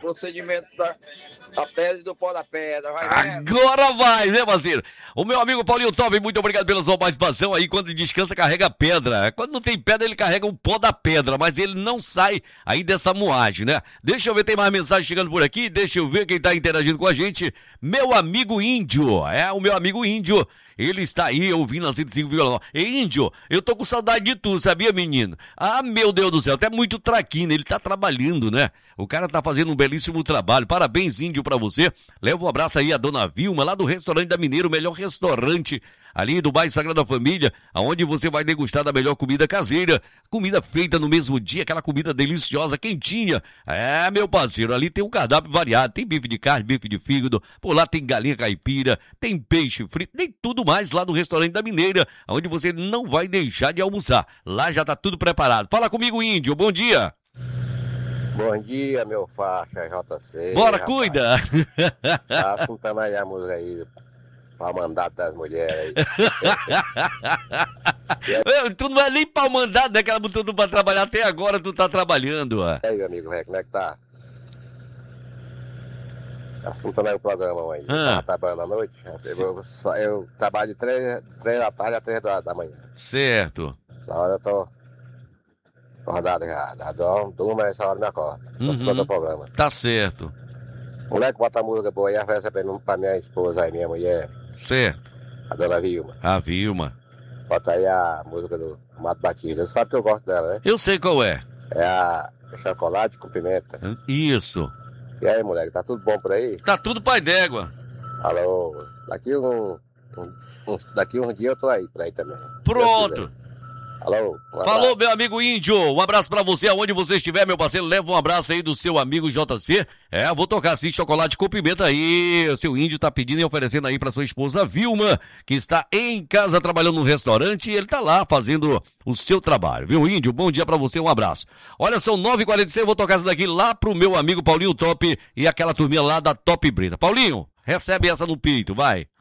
procedimento da pedra e do pó da pedra. Agora vai, né, parceiro? O meu amigo Paulinho Top, muito obrigado pela sua participação aí. Quando descansa, carrega pedra. Quando não tem pedra, ele carrega o pó da pedra, mas ele não sai aí dessa moagem, né? Deixa eu ver, tem mais mensagem chegando por aqui. Deixa eu ver quem tá interagindo com a gente. Meu amigo Índio, o meu amigo Índio. Ele está aí ouvindo a 105,9. Ei, Índio, eu tô com saudade de tu, sabia, menino? Ah, meu Deus do céu, até muito traquina, ele tá trabalhando, né? O cara tá fazendo um belíssimo trabalho. Parabéns, Índio, pra você. Leva um abraço aí a dona Vilma, lá do restaurante da Mineiro, o melhor restaurante ali do bairro Sagrada Família, aonde você vai degustar da melhor comida caseira, comida feita no mesmo dia, aquela comida deliciosa, quentinha. Meu parceiro, ali tem um cardápio variado, tem bife de carne, bife de fígado, por lá tem galinha caipira, tem peixe frito, tem tudo mais lá no restaurante da Mineira, onde você não vai deixar de almoçar. Lá já tá tudo preparado. Fala comigo, Índio, bom dia. Bom dia, meu faixa JC. Bora, rapaz. cuida. Tá assuntando aí a música aí, pra mandato das mulheres aí. Tu não é nem pau mandado, né? Que ela botou tu pra trabalhar até agora, tu tá trabalhando, ó. E aí, meu amigo, velho, como é que tá? Tá assuntando aí o programa aí. Tá trabalhando à noite? Eu trabalho de 3 da tarde a 3 da manhã. Certo. Essa hora eu tô acordado já. Durmo, essa hora me acordo. Tô escutando o programa. Tá certo. Moleque, bota a música boa aí, oferece pra minha esposa aí, minha mulher. Certo. A dona Vilma. A Vilma. Bota aí a música do Mato Batista. Você sabe que eu gosto dela, né? Eu sei qual é. É a chocolate com pimenta. Isso. E aí, moleque, tá tudo bom por aí? Tá tudo pai d'égua. Alô, daqui um dia eu tô aí, por aí também. Pronto. Alô. Falou, meu amigo Índio. Um abraço pra você, aonde você estiver, meu parceiro. Leva um abraço aí do seu amigo JC. Vou tocar assim, chocolate com pimenta aí. O seu Índio tá pedindo e oferecendo aí pra sua esposa Vilma, que está em casa trabalhando no restaurante, e ele tá lá fazendo o seu trabalho, viu, Índio? Bom dia pra você, um abraço. Olha, são 9h46, vou tocar essa daqui lá pro meu amigo Paulinho Top e aquela turminha lá da Top Brita. Paulinho, recebe essa no peito, vai.